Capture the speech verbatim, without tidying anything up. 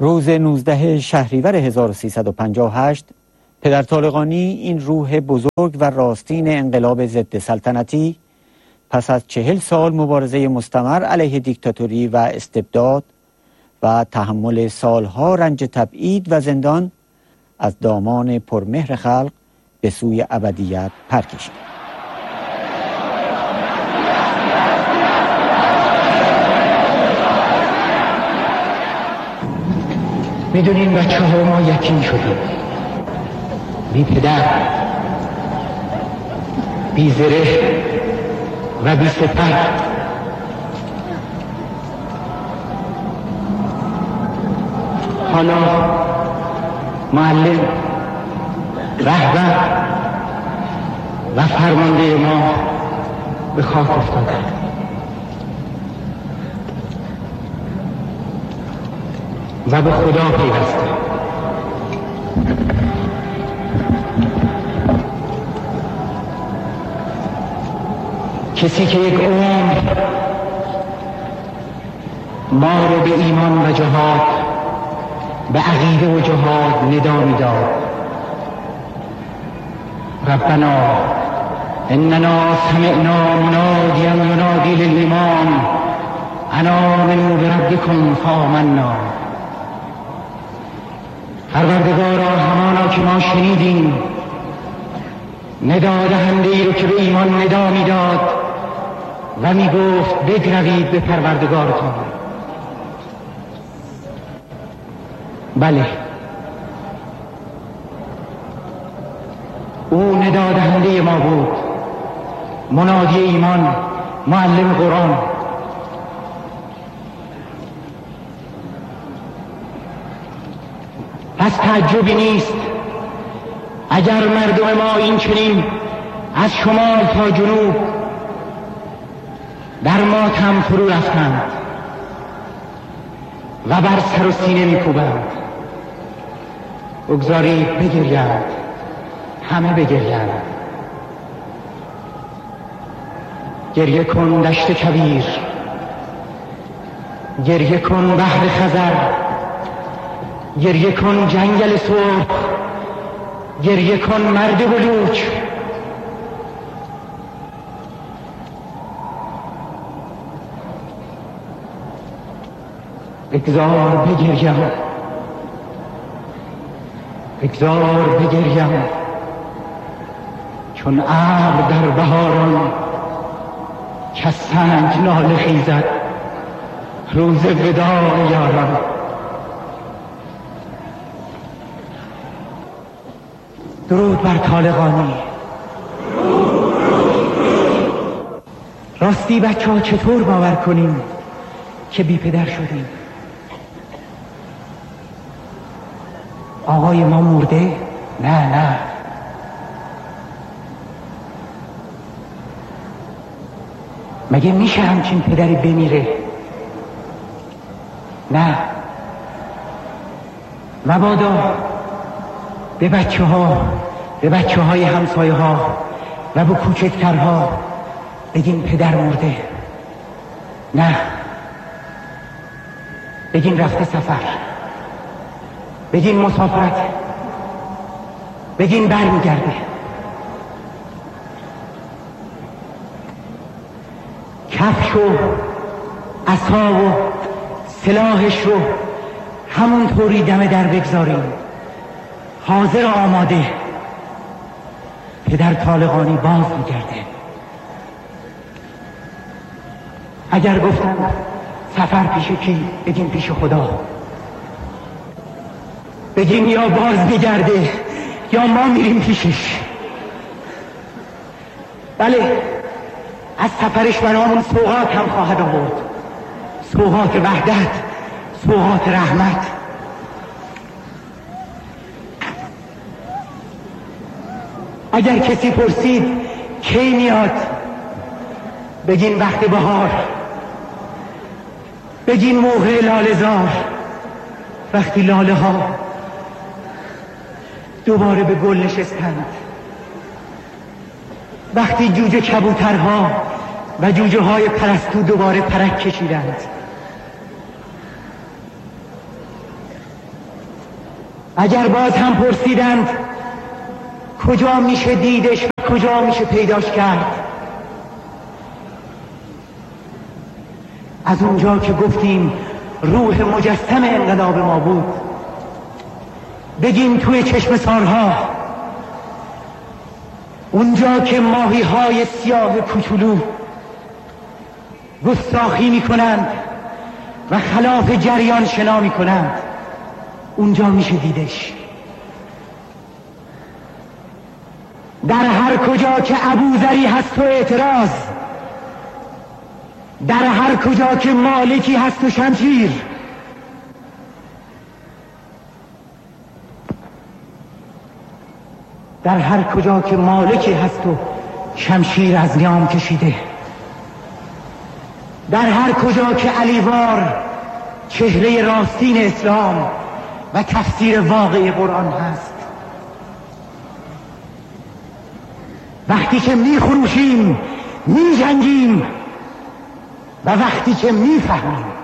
روز نوزده شهریور هزار و سیصد و پنجاه و هشت پدر طالقانی این روح بزرگ و راستین انقلاب ضد سلطنتی پس از چهل سال مبارزه مستمر علیه دیکتاتوری و استبداد و تحمل سالها رنج تبعید و زندان از دامان پرمهر خلق به سوی ابدیت پر کشید. میدونین بچه ها ما یکی شدیم، بی پدر، بی زره و بی سپر. حالا معلم، رهبر و فرمانده ما به خاک افتاده. و به خدا پیوسته. کسی که یک عمر ما رو به ایمان و جهاد، به عقیده و جهاد ندا می‌داد. ربنا اننا سمعنا منادیا ینادی للایمان ان آمنوا بربکم فآمنا. پروردگارا، همانا که ما شنیدیم ندا دهنده ای رو که به ایمان ندا میداد و میگفت بگروید به پروردگارتان. بله، او ندا دهنده ما بود، منادی ایمان، معلم قرآن. پس تعجبی نیست اگر مردم ما این چنین از شمال تا جنوب در ماتم فرو رفتند و بر سر و سینه می‌کوبند. بگذارید بگریند، همه بگریند. گریه کن دشت کویر، گریه کن بحر خزر، گریه کن جنگل سرخ، گریه کن مرد بلوچ. بگذار بگریم، بگذار بگریم، چون ابر در بهاران که سنگ ناله خیزد روز وداع یاران. درود بر طالقانی. راستی بچه ها چطور باور کنیم که بی پدر شدیم؟ آقای ما مرده؟ نه نه، مگه میشه همچین پدری بمیره؟ نه، مبادا به بچه ها، به بچه های همسایه ها و به کوچکترها بگین پدر مرده. نه، بگین رفته سفر، بگین مسافرت، بگین برمیگرده. کفش و عصا و سلاحش رو همونطوری دم در بگذاریم، حاضر آماده. پدر طالقانی باز میگرده. اگر گفتن سفر پیش کی، بگیم پیش خدا. بگیم یا باز میگرده یا ما میریم پیشش. بله، از سفرش برامون سوغات هم خواهد آورد، سوغات وحدت، سوغات رحمت. اگر کسی پرسید کی میاد، بگین وقت بهار، بگین موقع لاله زار، وقتی لاله ها دوباره به گل نشستند، وقتی جوجه کبوترها و جوجه های پرستو دوباره پرک کشیدند. اگر باز هم پرسیدند کجا میشه دیدش و کجا میشه پیداش کرد، از اونجا که گفتیم روح مجسم انقلاب ما بود، بگیم توی چشم سالها، اونجا که ماهی های سیاه کوچولو گستاخی میکنند و خلاف جریان شنا میکنند، اونجا میشه دیدش. در هر کجا که ابوذری هست و اعتراض، در هر کجا که مالکی هست و شمشیر، در هر کجا که مالکی هست و شمشیر از نیام کشیده، در هر کجا که علیوار چهره راستین اسلام و تفسیر واقعی قرآن هست، وقتی که می خروشیم، می جنگیم و وقتی که می فهمیم.